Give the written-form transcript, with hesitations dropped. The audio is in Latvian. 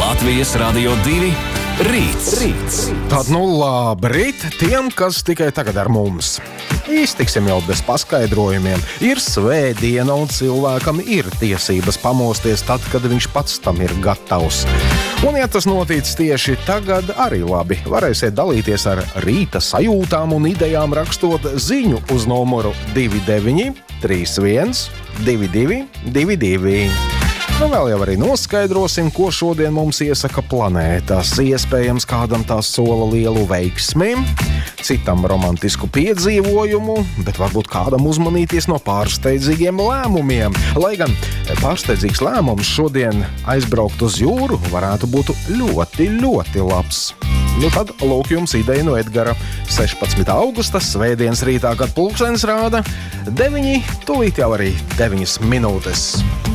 Latvijas Radio 2 Rīts. Tad labrīt tiem, kas tikai tagad ar mums. Iztiksim jau bez paskaidrojumiem. Ir svētdiena un cilvēkam ir tiesības pamosties tad, kad viņš pats tam ir gatavs. Un ja tas noticis tieši tagad, arī labi. Varēsiet dalīties ar rīta sajūtām un idejām rakstot ziņu uz numuru 29 31 22 22. Nu, vēl jau arī noskaidrosim, ko šodien mums iesaka planētas. Iespējams, kādam tās sola lielu veiksmi, citam romantisku piedzīvojumu, bet varbūt kādam uzmanīties no pārsteidzīgiem lēmumiem. Lai gan pārsteidzīgs lēmums šodien aizbraukt uz jūru varētu būt ļoti, ļoti labs. Nu tad lūk jums ideja no Edgara. 16. augusta, svētdienas rītā, kad pulkstenis rāda 9, tūlīt jau arī 9 minūtes.